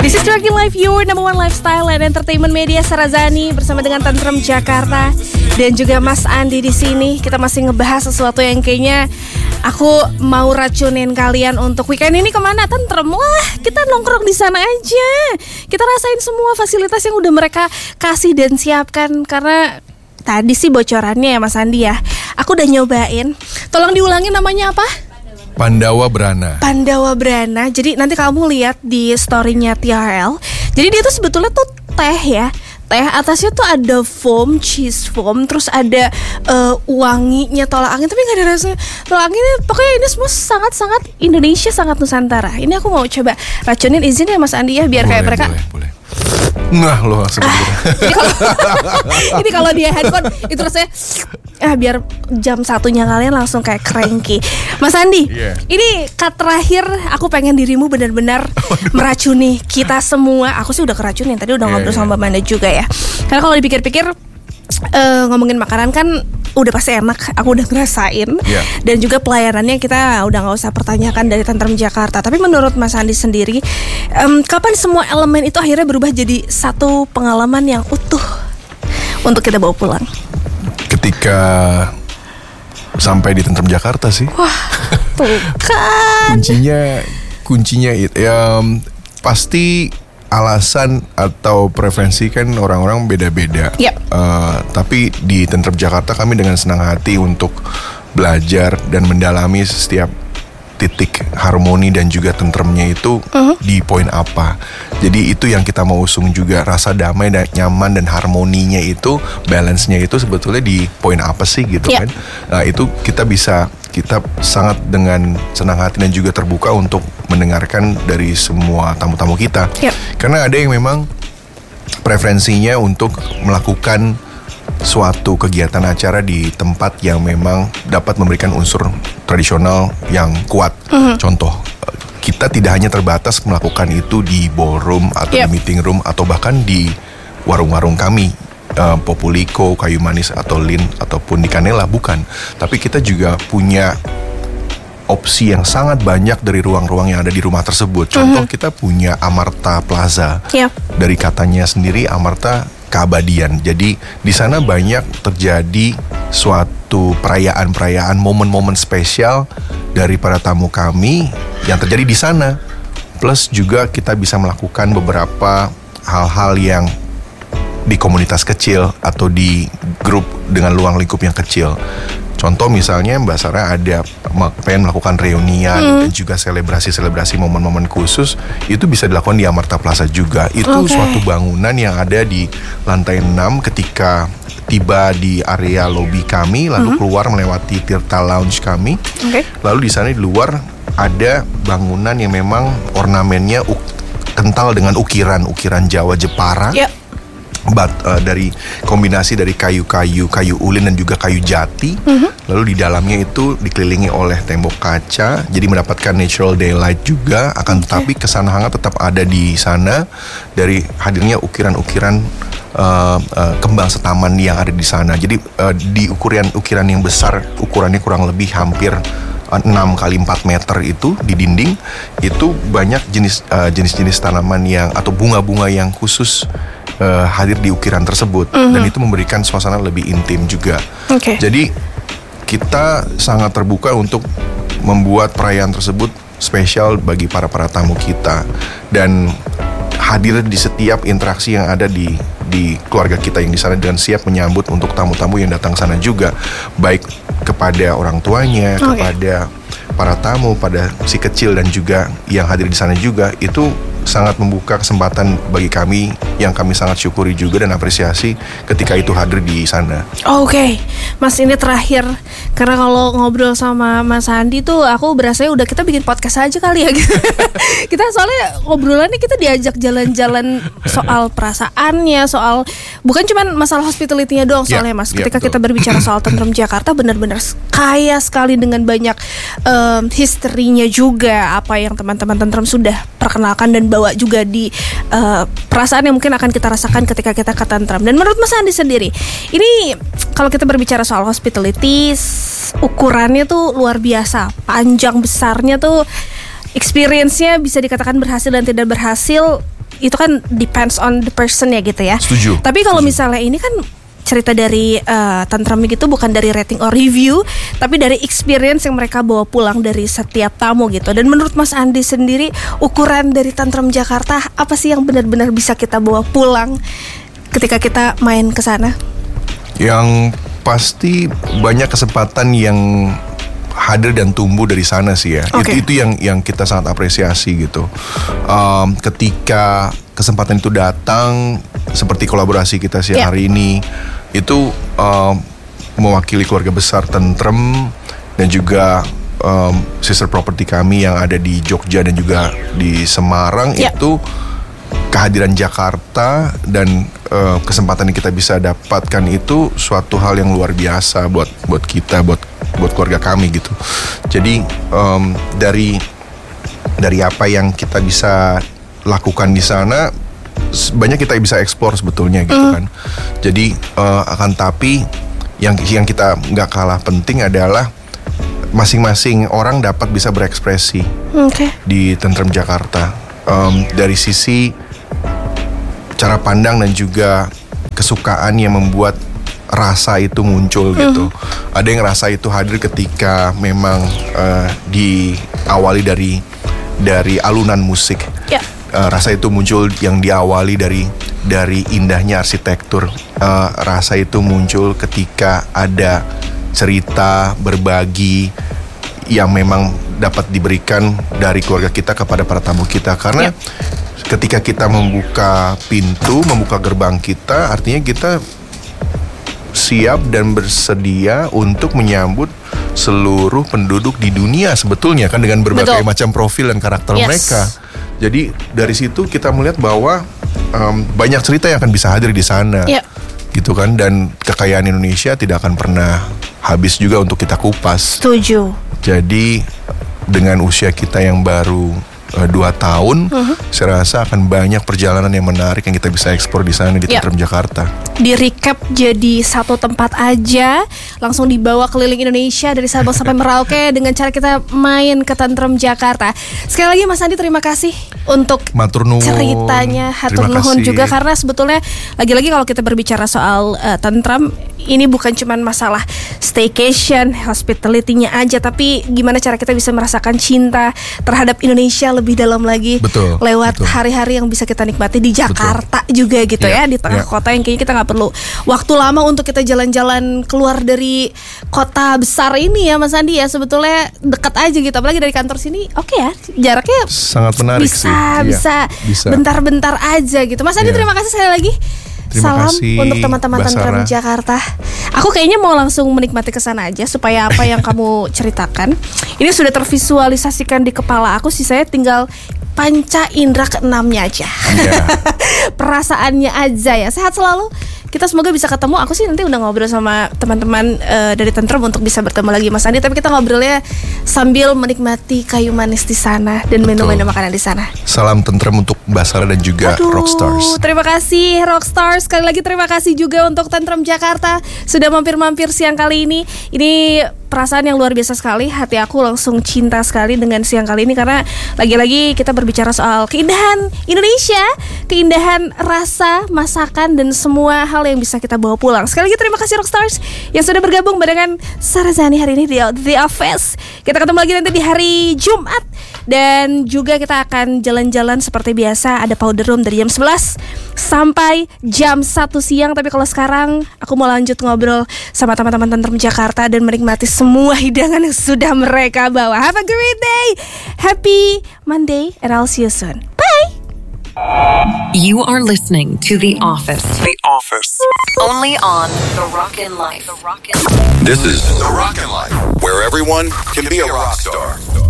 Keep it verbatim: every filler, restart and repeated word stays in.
This is Tracking Live, your number one lifestyle and entertainment media. Sarazani bersama dengan Tentrem Jakarta dan juga Mas Andi di sini. Kita masih ngebahas sesuatu yang kayaknya aku mau racunin kalian untuk weekend ini kemana? Tentrem, wah kita nongkrong di sana aja. Kita rasain semua fasilitas yang udah mereka kasih dan siapkan. Karena tadi sih bocorannya ya Mas Andi ya, aku udah nyobain. Tolong diulangin namanya apa? Pandawa Brana. Pandawa Brana. Jadi nanti kamu lihat di story-nya T R L. Jadi dia tuh sebetulnya tuh teh ya. Teh atasnya tuh ada foam, cheese foam, terus ada uh, wanginya tolak angin, tapi nggak ada rasanya tolak angin. Pokoknya ini semua sangat-sangat Indonesia, sangat Nusantara. Ini aku mau coba racunin, izin ya Mas Andi ya, biar boleh, kayak mereka. Boleh, boleh. Nah lo langsung ah, ini kalau dia handphone itu rasanya ah biar jam satunya kalian langsung kayak cranky. Mas Andi, yeah. Ini cut terakhir aku pengen dirimu benar-benar meracuni kita semua. Aku sih udah keracunin tadi udah yeah, ngobrol yeah. sama Mbak Manda juga ya. Karena kalau dipikir-pikir uh, ngomongin makanan kan udah pasti enak, aku udah ngerasain yeah. Dan juga pelayanannya kita udah gak usah pertanyakan dari Tentrem Jakarta. Tapi menurut Mas Andi sendiri, um, kapan semua elemen itu akhirnya berubah jadi satu pengalaman yang utuh untuk kita bawa pulang? Ketika sampai di Tentrem Jakarta sih. Wah, tuh kan Kuncinya Kuncinya itu ya, pasti alasan atau preferensi kan orang-orang beda-beda. Yep. Uh, tapi di Tentrem Jakarta kami dengan senang hati untuk belajar dan mendalami setiap titik harmoni dan juga tentremnya itu uh-huh. di poin apa. Jadi itu yang kita mau usung juga, rasa damai dan nyaman dan harmoninya itu, balance-nya itu sebetulnya di poin apa sih gitu yeah. kan. Nah itu kita bisa, kita sangat dengan senang hati dan juga terbuka untuk mendengarkan dari semua tamu-tamu kita. Yeah. Karena ada yang memang preferensinya untuk melakukan suatu kegiatan acara di tempat yang memang dapat memberikan unsur tradisional yang kuat. Mm-hmm. Contoh, kita tidak hanya terbatas melakukan itu di ballroom atau yep. di meeting room atau bahkan di warung-warung kami, uh, Populiko, Kayu Manis atau Lin ataupun di Canela, bukan. Tapi kita juga punya opsi yang sangat banyak dari ruang-ruang yang ada di rumah tersebut. Contoh, mm-hmm. kita punya Amarta Plaza. Yep. Dari katanya sendiri Amarta keabadian. Jadi di sana banyak terjadi suatu perayaan-perayaan, momen-momen spesial dari para tamu kami yang terjadi di sana. Plus juga kita bisa melakukan beberapa hal-hal yang di komunitas kecil atau di grup dengan ruang lingkup yang kecil. Contoh misalnya Mbak Sarah ada pengen melakukan reunian hmm. dan juga selebrasi-selebrasi momen-momen khusus, itu bisa dilakukan di Amarta Plaza juga. Itu okay. suatu bangunan yang ada di lantai enam. Ketika tiba di area lobi kami, lalu hmm. keluar melewati Tirta Lounge kami, okay. lalu di sana di luar ada bangunan yang memang ornamennya u- kental dengan ukiran-ukiran Jawa Jepara. Yep. But, uh, dari kombinasi dari kayu-kayu, kayu ulin dan juga kayu jati. Mm-hmm. Lalu di dalamnya itu dikelilingi oleh tembok kaca, jadi mendapatkan natural daylight juga. Akan okay. tetapi kesan hangat tetap ada di sana dari hadirnya ukiran-ukiran uh, uh, kembang setaman yang ada di sana. Jadi uh, di ukiran-ukiran yang besar, ukurannya kurang lebih hampir enam kali empat meter itu di dinding, itu banyak jenis uh, jenis-jenis tanaman yang atau bunga-bunga yang khusus Uh, hadir di ukiran tersebut. Mm-hmm. Dan itu memberikan suasana lebih intim juga. Okay. Jadi kita sangat terbuka untuk membuat perayaan tersebut spesial bagi para-para tamu kita dan hadir di setiap interaksi yang ada di di keluarga kita yang di sana, dan siap menyambut untuk tamu-tamu yang datang sana juga, baik kepada orang tuanya, okay. kepada para tamu, pada si kecil dan juga yang hadir di sana juga. Itu sangat membuka kesempatan bagi kami yang kami sangat syukuri juga dan apresiasi ketika itu hadir di sana. Oke, okay. Mas, ini terakhir, karena kalau ngobrol sama Mas Andi tuh aku berasa udah kita bikin podcast aja kali ya gitu. Kita soalnya ngobrolannya kita diajak jalan-jalan soal perasaannya, soal bukan cuma masalah hospitality-nya doang soalnya yeah, Mas. Ketika yeah, kita berbicara soal Tentrem Jakarta, benar-benar kaya sekali dengan banyak um, historinya juga, apa yang teman-teman Tentrem sudah perkenalkan dan bawa juga di uh, perasaan yang mungkin akan kita rasakan ketika kita ke Tentrem. Dan menurut Mas Andi sendiri, ini kalau kita berbicara soal hospitality, ukurannya tuh luar biasa, panjang besarnya tuh, experience-nya bisa dikatakan berhasil dan tidak berhasil. itu kan depends on the person ya gitu ya. Setuju. Tapi kalau Setuju. misalnya ini kan cerita dari uh, Tantrum gitu bukan dari rating or review, tapi dari experience yang mereka bawa pulang dari setiap tamu gitu. Dan menurut Mas Andi sendiri, ukuran dari Tantrum Jakarta apa sih yang benar-benar bisa kita bawa pulang ketika kita main ke sana? Yang pasti banyak kesempatan yang hadir dan tumbuh dari sana sih ya. Okay. Itu itu yang yang kita sangat apresiasi gitu. Um, ketika kesempatan itu datang, seperti kolaborasi kita siang Yeah. hari ini, itu um, mewakili keluarga besar Tentrem dan juga um, sister property kami yang ada di Jogja dan juga di Semarang. Yeah. Itu kehadiran Jakarta dan uh, kesempatan yang kita bisa dapatkan itu suatu hal yang luar biasa buat buat kita, buat buat keluarga kami gitu. Jadi um, dari dari apa yang kita bisa lakukan di sana, banyak kita bisa eksplor sebetulnya gitu Mm. kan. Jadi uh, akan tapi yang yang kita nggak kalah penting adalah masing-masing orang dapat bisa berekspresi Oke. di Tentrem Jakarta. Um, dari sisi cara pandang dan juga kesukaan yang membuat rasa itu muncul gitu. Mm-hmm. Ada yang rasa itu hadir ketika memang uh, diawali dari dari alunan musik. Ya. Uh, rasa itu muncul yang diawali dari dari indahnya arsitektur. Uh, rasa itu muncul ketika ada cerita berbagi yang memang dapat diberikan dari keluarga kita kepada para tamu kita. Karena Yep. ketika kita membuka pintu, membuka gerbang kita, artinya kita siap dan bersedia untuk menyambut seluruh penduduk di dunia sebetulnya kan, dengan berbagai Betul. macam profil dan karakter Yes. mereka. Jadi dari situ kita melihat bahwa um, banyak cerita yang akan bisa hadir di sana. Yep. Gitu kan, dan kekayaan Indonesia tidak akan pernah habis juga untuk kita kupas. Setuju. Jadi dengan usia kita yang baru uh, dua tahun, Uh-huh. saya rasa akan banyak perjalanan yang menarik yang kita bisa eksplor di sana di Ya. Tentrem Jakarta. Di recap jadi satu tempat aja, langsung dibawa keliling Indonesia dari Sabang sampai Merauke dengan cara kita main ke Tentrem Jakarta. Sekali lagi Mas Andi terima kasih untuk Matur nuwun. ceritanya, hatur Terima nuhun kasih. juga, karena sebetulnya lagi-lagi kalau kita berbicara soal uh, Tentrem, ini bukan cuman masalah staycation, hospitality-nya aja, tapi gimana cara kita bisa merasakan cinta terhadap Indonesia lebih dalam lagi. Betul, lewat betul. hari-hari yang bisa kita nikmati di Jakarta juga gitu Yeah, ya, di tengah yeah. kota yang kayaknya kita nggak perlu waktu lama untuk kita jalan-jalan keluar dari kota besar ini ya Mas Andi ya, sebetulnya dekat aja gitu, apalagi dari kantor sini oke ya, jaraknya Sangat menarik bisa, sih. Iya, bisa bisa. bentar-bentar aja gitu. Mas Andi Iya. terima kasih sekali lagi. Terima Salam kasih, untuk teman-teman Mbak Tentrem Sarah. Jakarta. Aku kayaknya mau langsung menikmati kesana aja supaya apa yang kamu ceritakan ini sudah tervisualisasikan di kepala aku, sih saya tinggal panca indera keenamnya aja. Iya. Perasaannya aja ya. Sehat selalu. Kita semoga bisa ketemu. Aku sih nanti udah ngobrol sama teman-teman uh, dari Tentrem untuk bisa bertemu lagi Mas Andi. Tapi kita ngobrolnya sambil menikmati kayu manis di sana dan Betul. minum-minum makanan di sana. Salam Tentrem untuk Mbak Sarah dan juga Aduh, Rockstars. terima kasih Rockstars. Sekali lagi terima kasih juga untuk Tentrem Jakarta sudah mampir-mampir siang kali ini. Ini perasaan yang luar biasa sekali. Hati aku langsung cinta sekali dengan siang kali ini, karena lagi-lagi kita berbicara soal keindahan Indonesia, keindahan rasa, masakan, dan semua hal yang bisa kita bawa pulang. Sekali lagi terima kasih Rockstars yang sudah bergabung barengan Sarah Zani hari ini di The Office. Kita ketemu lagi nanti di hari Jumat, dan juga kita akan jalan-jalan seperti biasa. Ada Powder Room dari jam sebelas sampai jam satu siang. Tapi kalau sekarang aku mau lanjut ngobrol sama teman-teman Tentrem Jakarta dan menikmati semua hidangan yang sudah mereka bawa. Have a great day, happy Monday, and I'll see you soon. Bye. You are listening to The Office. The Office. Only on The Rockin' Life. The Rockin' This is The Rockin' Life, where everyone can be a rock star.